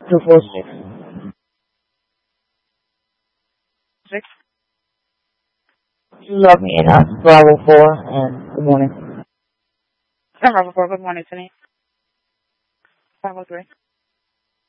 246. 6. You log me in on Bravo 4, and good morning. Bravo 4, good morning to me. 503.